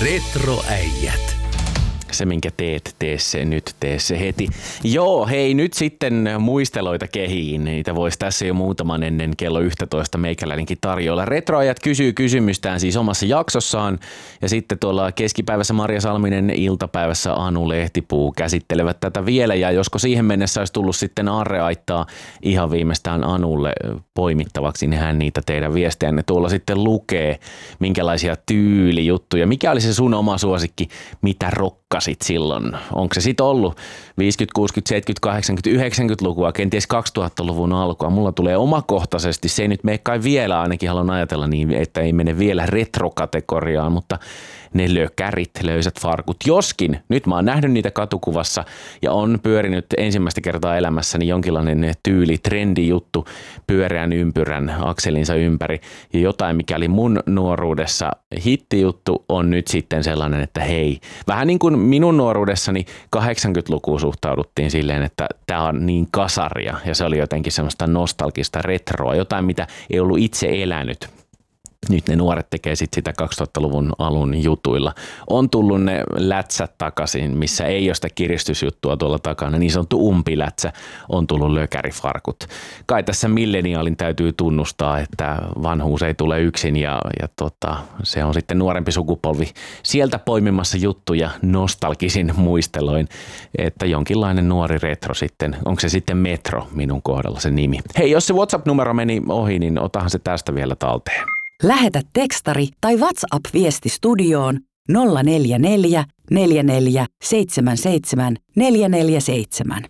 Retroäijät. Se, minkä teet, tee se nyt, tee se heti. Joo, hei, nyt sitten muisteloita kehiin. Niitä voisi tässä jo muutaman ennen kello 11 meikäläinenkin tarjolla. Retroajat kysyy kysymystään siis omassa jaksossaan. Ja sitten tuolla keskipäivässä Marja Salminen, iltapäivässä Anu Lehtipuu käsittelevät tätä vielä. Ja josko siihen mennessä olisi tullut sitten aarreaittaa ihan viimeistään Anulle poimittavaksi, niin hän niitä teidän viestejänne tuolla sitten lukee. Minkälaisia tyylijuttuja. Mikä oli se sun oma suosikki, mitä rokkasit silloin? Onko se sitten ollut 50, 60, 70, 80, 90-lukua, kenties 2000-luvun alkua? Mulla tulee omakohtaisesti, se ei nyt mene kai vielä, ainakin haluan ajatella niin, että ei mene vielä retrokategoriaan, mutta ne lökärit, löysät farkut. Joskin, nyt mä oon nähnyt niitä katukuvassa ja on pyörinyt ensimmäistä kertaa elämässäni jonkinlainen tyyli, trendi juttu pyöreän ympyrän akselinsa ympäri. Ja jotain, mikä oli mun nuoruudessa hittijuttu, on nyt sitten sellainen, että hei, vähän niin kuin minun nuoruudessani 80-lukuun suhtauduttiin silleen, että tää on niin kasaria ja se oli jotenkin semmoista nostalgista retroa, jotain mitä ei ollut itse elänyt. Nyt ne nuoret tekee sitä 2000-luvun alun jutuilla. On tullut ne lätsät takaisin, missä ei ole sitä kiristysjuttua tuolla takana. Niin sanottu umpilätsä, on tullut lökärifarkut. Kai tässä milleniaalin täytyy tunnustaa, että vanhuus ei tule yksin ja se on sitten nuorempi sukupolvi sieltä poimimassa juttuja nostalgisin muisteloin. Että jonkinlainen nuori retro sitten, onko se sitten Metro minun kohdalla se nimi. Hei, jos se WhatsApp-numero meni ohi, niin otahan se tästä vielä talteen. Lähetä tekstari tai WhatsApp-viesti studioon 044 44 77 447.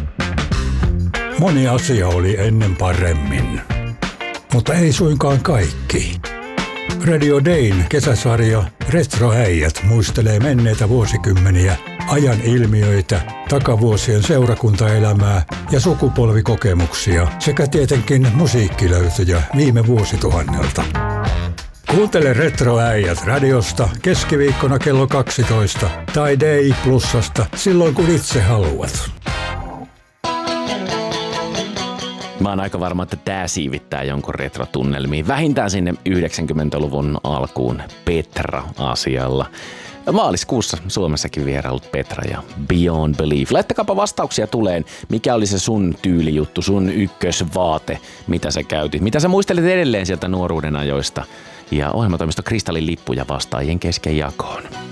Moni asia oli ennen paremmin, mutta ei suinkaan kaikki. Radio Dayn kesäsarja Retroäijät muistelee menneitä vuosikymmeniä, ajan ilmiöitä, takavuosien seurakuntaelämää ja sukupolvikokemuksia sekä tietenkin musiikkilöytöjä viime vuosituhannelta. Kuuntele Retroäijät radiosta keskiviikkona kello 12 tai Day Plusasta silloin kun itse haluat. Mä oon aika varma, että tää siivittää jonkun retrotunnelmiin. Vähintään sinne 90-luvun alkuun Petra-asialla. Maaliskuussa Suomessakin vierailut Petra ja Beyond Belief. Laittakaapa vastauksia tuleen. Mikä oli se sun tyylijuttu, sun ykkösvaate, mitä sä käytit? Mitä sä muistelet edelleen sieltä nuoruuden ajoista? Ja ohjelmatoimisto Kristallin lippuja vastaajien kesken jakoon.